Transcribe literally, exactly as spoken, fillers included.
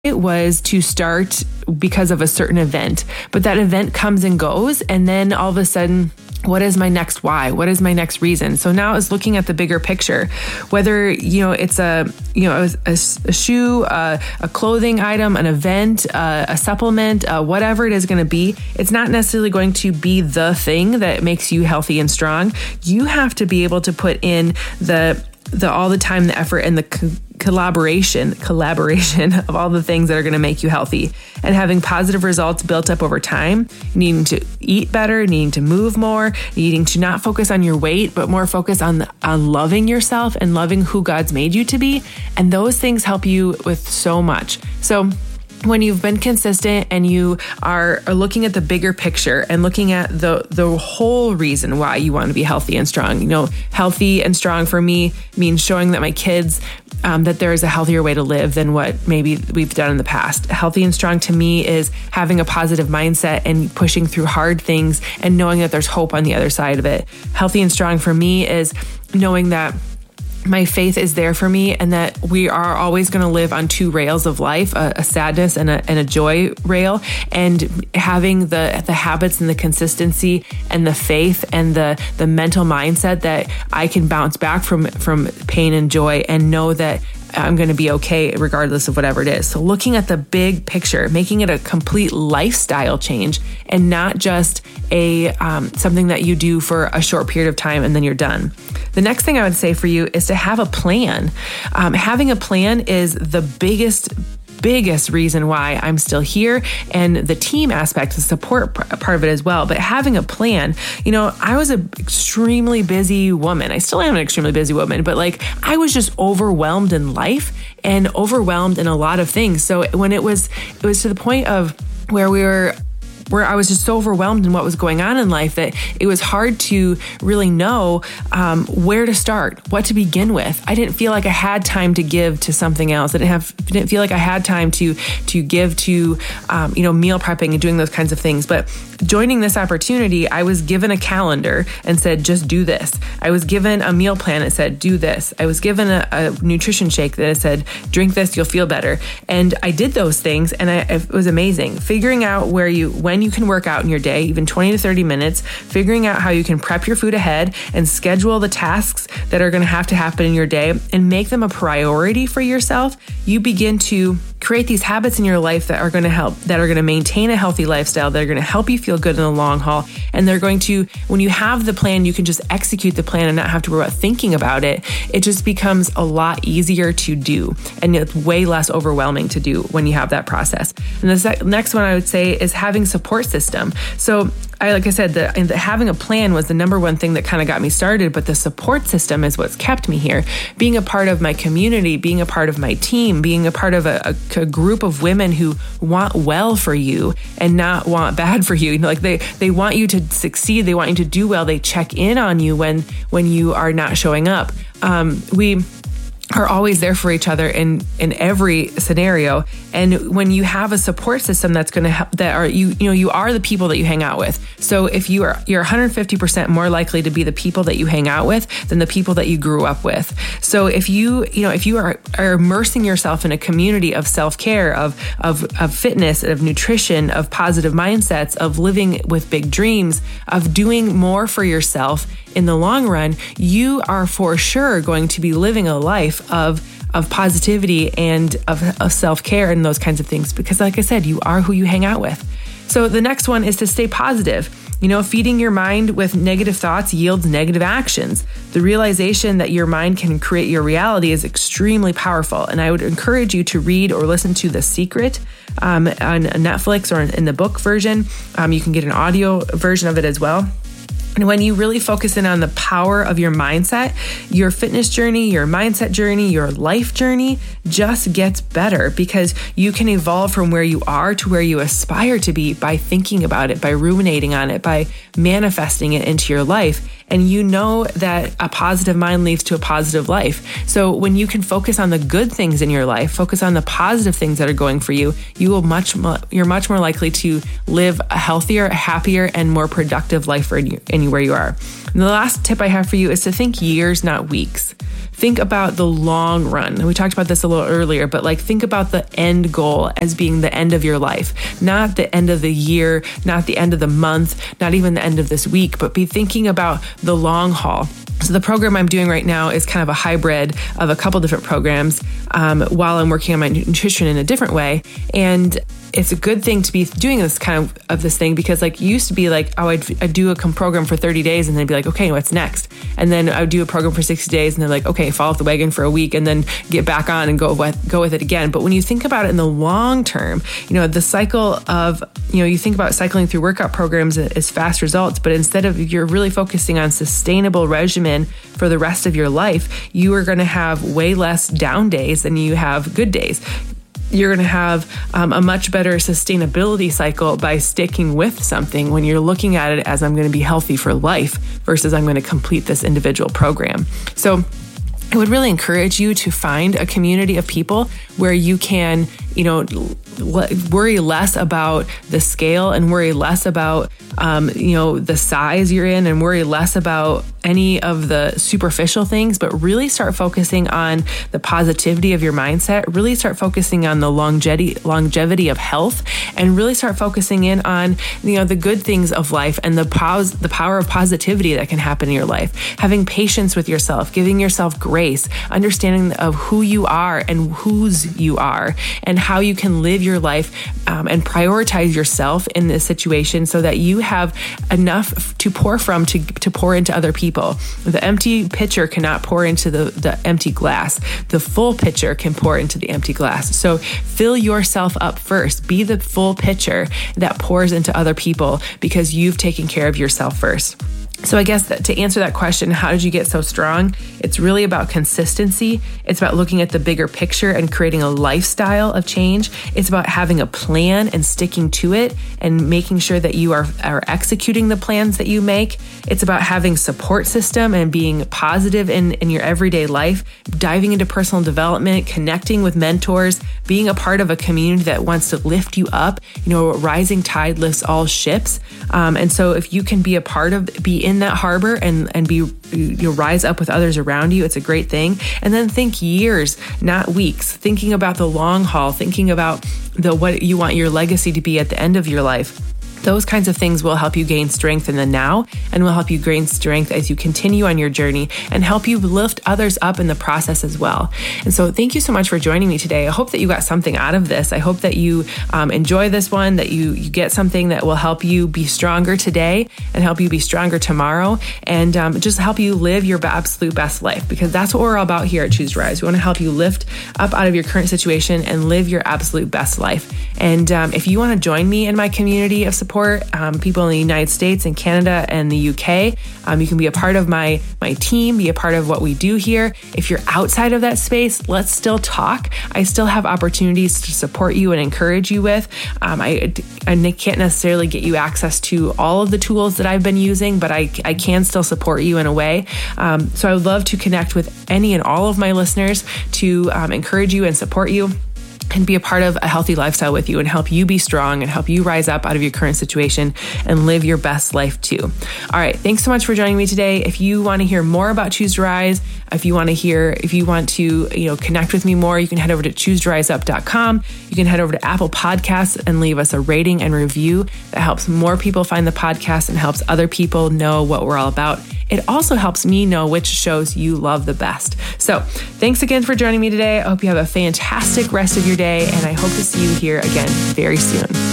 was to start because of a certain event, but that event comes and goes. And then all of a sudden, what is my next why? What is my next reason? So now it's looking at the bigger picture, whether, you know, it's a, you know, a, a, a shoe, a, a clothing item, an event, a, a supplement, uh, whatever it is going to be. It's not necessarily going to be the thing that makes you healthy and strong. You have to be able to put in the, the, all the time, the effort, and the co- collaboration, collaboration of all the things that are going to make you healthy, and having positive results built up over time, needing to eat better, needing to move more, needing to not focus on your weight, but more focus on, on loving yourself and loving who God's made you to be. And those things help you with so much. So when you've been consistent and you are, are looking at the bigger picture and looking at the the whole reason why you want to be healthy and strong, you know, healthy and strong for me means showing that my kids um, that there is a healthier way to live than what maybe we've done in the past. Healthy and strong to me is having a positive mindset and pushing through hard things and knowing that there's hope on the other side of it. Healthy and strong for me is knowing that my faith is there for me, and that we are always going to live on two rails of life, a, a sadness and a, and a joy rail, and having the the habits and the consistency and the faith and the the mental mindset that I can bounce back from from pain and joy and know that I'm going to be okay regardless of whatever it is. So looking at the big picture, making it a complete lifestyle change and not just a um, something that you do for a short period of time and then you're done. The next thing I would say for you is to have a plan. Um, having a plan is the biggest biggest reason why I'm still here, and the team aspect, the support part of it as well. But having a plan, you know, I was an extremely busy woman. I still am an extremely busy woman, but like I was just overwhelmed in life and overwhelmed in a lot of things. So when it was, it was to the point of where we were where I was just so overwhelmed in what was going on in life that it was hard to really know um, where to start, what to begin with. I didn't feel like I had time to give to something else. I didn't have, didn't feel like I had time to to give to, um, you know, meal prepping and doing those kinds of things. But joining this opportunity, I was given a calendar and said, just do this. I was given a meal plan that said, do this. I was given a, a nutrition shake that said, drink this, you'll feel better. And I did those things, and I, it was amazing. Figuring out where you, when you can work out in your day, even twenty to thirty minutes, figuring out how you can prep your food ahead and schedule the tasks that are going to have to happen in your day and make them a priority for yourself. You begin to create these habits in your life that are going to help, that are going to maintain a healthy lifestyle, that are going to help you feel good in the long haul. And they're going to, when you have the plan, you can just execute the plan and not have to worry about thinking about it. It just becomes a lot easier to do. And it's way less overwhelming to do when you have that process. And the sec- next one I would say is having support system. So I, like I said, the, the having a plan was the number one thing that kind of got me started, but the support system is what's kept me here. Being a part of my community, being a part of my team, being a part of a, a, a group of women who want well for you and not want bad for you. You know, like they, they want you to succeed. They want you to do well. They check in on you when, when you are not showing up. Um, we are always there for each other in, in every scenario. And when you have a support system that's going to help, that are, you, you know, you are the people that you hang out with. So if you are, you're one hundred fifty percent more likely to be the people that you hang out with than the people that you grew up with. So if you, you know, if you are, are immersing yourself in a community of self-care, of, of, of fitness, of nutrition, of positive mindsets, of living with big dreams, of doing more for yourself in the long run, you are for sure going to be living a life of of positivity and of, of self-care and those kinds of things. Because like I said, you are who you hang out with. So the next one is to stay positive. You know, feeding your mind with negative thoughts yields negative actions. The realization that your mind can create your reality is extremely powerful. And I would encourage you to read or listen to The Secret um, on Netflix or in the book version. Um, you can get an audio version of it as well. And when you really focus in on the power of your mindset, your fitness journey, your mindset journey, your life journey just gets better, because you can evolve from where you are to where you aspire to be by thinking about it, by ruminating on it, by manifesting it into your life. And you know that a positive mind leads to a positive life. So when you can focus on the good things in your life, focus on the positive things that are going for you, you will much, you're much more likely to live a healthier, happier, and more productive life in your, in anywhere you are. And the last tip I have for you is to think years, not weeks. Think about the long run. We talked about this a little earlier, but like think about the end goal as being the end of your life, not the end of the year, not the end of the month, not even the end of this week, but be thinking about the long haul. So the program I'm doing right now is kind of a hybrid of a couple different programs um, while I'm working on my nutrition in a different way. And it's a good thing to be doing this kind of, of this thing because like it used to be like, oh, I'd, I'd do a program for thirty days and then be like, okay, what's next? And then I would do a program for sixty days and they're like, okay, fall off the wagon for a week and then get back on and go with, go with it again. But when you think about it in the long term, you know, the cycle of, you know, you think about cycling through workout programs as fast results, but instead of you're really focusing on sustainable regimen for the rest of your life, you are going to have way less down days than you have good days. You're going to have um, a much better sustainability cycle by sticking with something when you're looking at it as I'm going to be healthy for life versus I'm going to complete this individual program. So I would really encourage you to find a community of people where you can, you know, worry less about the scale and worry less about, um, you know, the size you're in and worry less about any of the superficial things, but really start focusing on the positivity of your mindset, really start focusing on the longevity, longevity of health, and really start focusing in on, you know, the good things of life and the pos- the power of positivity that can happen in your life. Having patience with yourself, giving yourself grace, understanding of who you are and whose you are, and how you can live your life um, and prioritize yourself in this situation so that you have enough to pour from to, to pour into other people. The empty pitcher cannot pour into the, the empty glass. The full pitcher can pour into the empty glass. So fill yourself up first. Be the full pitcher that pours into other people because you've taken care of yourself first. So I guess that to answer that question, how did you get so strong? It's really about consistency. It's about looking at the bigger picture and creating a lifestyle of change. It's about having a plan and sticking to it and making sure that you are, are executing the plans that you make. It's about having support system and being positive in, in your everyday life, diving into personal development, connecting with mentors, being a part of a community that wants to lift you up. You know, rising tide lifts all ships. Um, and so if you can be a part of, be in that harbor and, and be, you rise up with others around you, it's a great thing. And then think years, not weeks, thinking about the long haul, thinking about the, what you want your legacy to be at the end of your life. Those kinds of things will help you gain strength in the now and will help you gain strength as you continue on your journey and help you lift others up in the process as well. And so thank you so much for joining me today. I hope that you got something out of this. I hope that you um, enjoy this one, that you, you get something that will help you be stronger today and help you be stronger tomorrow and um, just help you live your absolute best life, because that's what we're all about here at Choose to Rise. We want to help you lift up out of your current situation and live your absolute best life. And um, if you want to join me in my community of support, Support um, people in the United States and Canada and the U K. Um, you can be a part of my my team, be a part of what we do here. If you're outside of that space, let's still talk. I still have opportunities to support you and encourage you with. Um, I, I can't necessarily get you access to all of the tools that I've been using, but I, I can still support you in a way. Um, so I would love to connect with any and all of my listeners to um, encourage you and support you and be a part of a healthy lifestyle with you and help you be strong and help you rise up out of your current situation and live your best life too. All right. Thanks so much for joining me today. If you want to hear more about Choose to Rise, if you want to hear, if you want to, you know, connect with me more, you can head over to choose to rise up dot com. You can head over to Apple Podcasts and leave us a rating and review that helps more people find the podcast and helps other people know what we're all about. It also helps me know which shows you love the best. So thanks again for joining me today. I hope you have a fantastic rest of your day, and I hope to see you here again very soon.